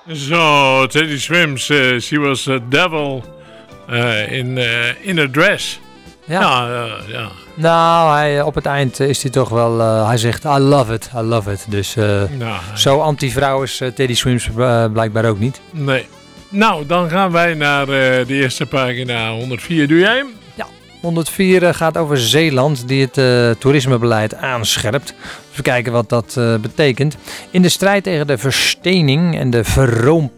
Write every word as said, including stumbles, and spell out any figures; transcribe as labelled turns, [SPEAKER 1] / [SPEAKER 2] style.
[SPEAKER 1] So, Teddy Swims, uh, she was a devil uh, in, uh, in a dress.
[SPEAKER 2] Ja.
[SPEAKER 1] Ja, ja, ja.
[SPEAKER 2] Nou, hij, op het eind is hij toch wel... Uh, hij zegt, I love it, I love it. Dus uh,
[SPEAKER 1] Nou,
[SPEAKER 2] zo anti-vrouw is uh, Teddy Swims uh, blijkbaar ook niet.
[SPEAKER 1] Nee. Nou, dan gaan wij naar uh, de eerste pagina honderdvier. Doe jij hem?
[SPEAKER 2] honderdvier uh, gaat over Zeeland, die het uh, toerismebeleid aanscherpt. Even kijken wat dat uh, betekent. In de strijd tegen de verstening en de verroom